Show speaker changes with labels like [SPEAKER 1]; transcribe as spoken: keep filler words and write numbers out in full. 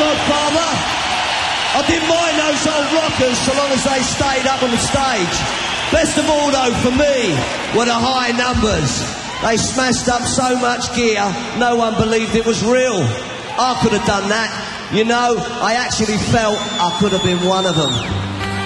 [SPEAKER 1] Godfather. I didn't mind those old rockers so long as they stayed up on the stage. Best of all, though, for me, were the high numbers. They smashed up so much gear, no one believed it was real. I could have done that. You know, I actually felt I could have been one of them.